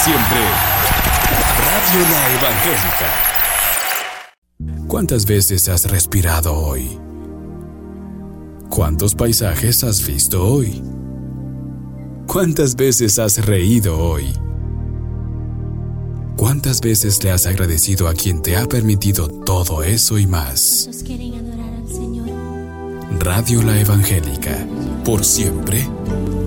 siempre. Radio La Evangélica. ¿Cuántas veces has respirado hoy? ¿Cuántos paisajes has visto hoy? ¿Cuántas veces has reído hoy? ¿Cuántas veces le has agradecido a quien te ha permitido todo eso y más? ¿Cuántos quieren adorar al Señor? Radio La Evangélica, por siempre